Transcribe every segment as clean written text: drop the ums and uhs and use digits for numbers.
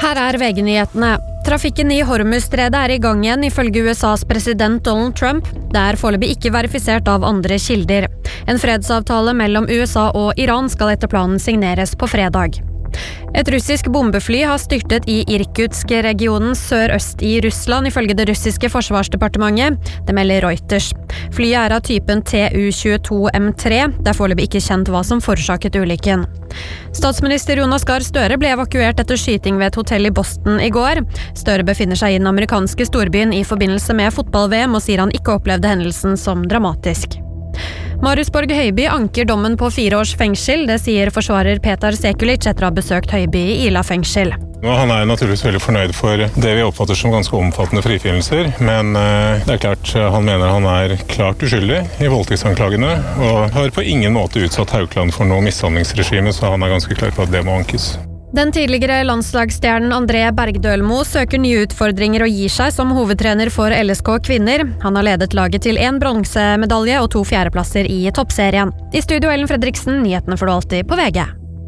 Her VG-nyhetene. Trafikken I Hormuzstredet I gang igjen ifølge USAs president Donald Trump. Det foreløpig ikke verifisert av andre kilder. En fredsavtale mellom USA og Iran skal etter planen signeres på fredag. Et russisk bombefly har styrtet I Irkutsk-regionen sørøst I Russland ifølge det russiske forsvarsdepartementet. Det melder Reuters. Flyet av typen Tu-22M3. Det foreløpig ikke kjent hva som forårsaket ulykken. Statsminister Jonas Gahr Støre ble evakuert etter skyting ved et hotell I Boston I går. Støre befinner seg I den amerikanske storbyen I forbindelse med fotball-VM og sier han ikke opplevde hendelsen som dramatisk. Marius Borg Høiby anker dommen på 4 års fengsel, det sier forsvarer Petar Sekulic etter å ha besøkt Høiby I Ila fengsel. Han naturligvis veldig fornøyd for det vi oppfatter som ganske omfattende frifinnelser, men det klart han mener han klart uskyldig I voldtektsanklagene, og har på ingen måte utsatt Haukeland for noe mishandlingsregime, så han ganske klar på at det må ankes. Den tidligere landslagsstjernen André Bergdølmo søker nye utfordringer og gir seg som hovedtrener for LSK kvinner. Han har ledet laget til 1 bronsemedalje og 2 fjerdeplasser I toppserien. I studio Ellen Fredriksen, nyhetene får du alltid på VG.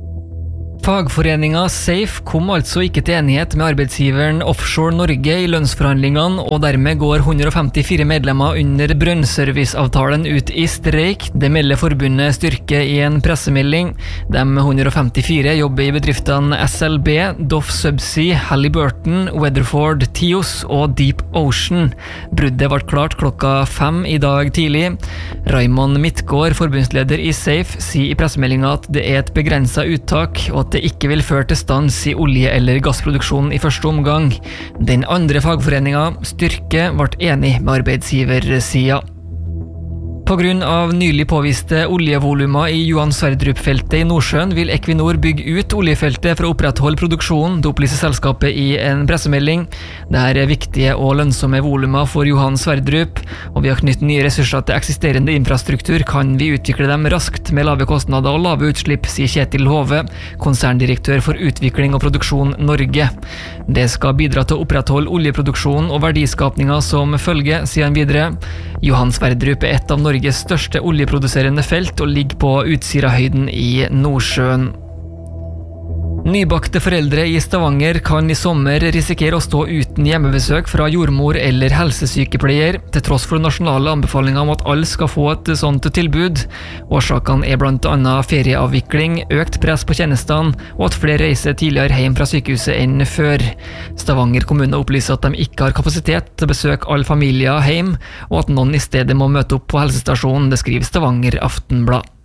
Fagforeninga SAFE kom altså ikke til enighet med arbeidsgiveren Offshore Norge I lønnsforhandlingene, og dermed går 154 medlemmer under brønnserviceavtalen ut I streik. Det melder forbundet Styrke I en pressemelding. De 154 jobber I bedriftene SLB, Doff Subsea, Halliburton, Weatherford, Tios og Deep Ocean. Bruddet ble klart klokka 5 I dag tidlig. Raymond Midtgaard, forbundsleder I SAFE, sier I pressemeldinga at det et begrenset uttak, og at det ikke vil føre til stans I olje- eller gassproduksjon I første omgang. Den andre fagforeningen, Styrke, ble enig med arbeidsgiversiden. På grunn av nylig påviste oljevolumer I Johan Sverdrup-feltet I Nordsjøen vil Equinor bygge ut oljefeltet for å opprettholde produksjonen, det opplyser selskapet I en pressemelding. Dette viktige og lønnsomme volumer for Johan Sverdrup, og ved å knytte nye ressurser til eksisterende infrastruktur kan vi utvikle dem raskt med lave kostnader og lave utslipp, sier Kjetil Hove, konserndirektør for utvikling og produksjon Norge. Det skal bidra til å opprettholde oljeproduksjonen og verdiskapningen som følge, sier han videre. Johan Sverdrup et av Norges største oljeproduserende felt og ligger på Utsirahøyden I Nordsjøen. Nybakte foreldre I Stavanger kan I sommer risikere å stå uten hjemmebesøk fra jordmor eller helsesykepleier, til tross for nasjonale anbefalinger om at alle skal få et sånt tilbud. Årsakene blant annet ferieavvikling, økt press på tjenestene, og at flere reiser tidligere hjem fra sykehuset enn før. Stavanger kommune opplyser at de ikke har kapasitet til å besøke alle familier hjem, og at noen I stedet må møte opp på helsestasjonen, det skriver Stavanger Aftenblad.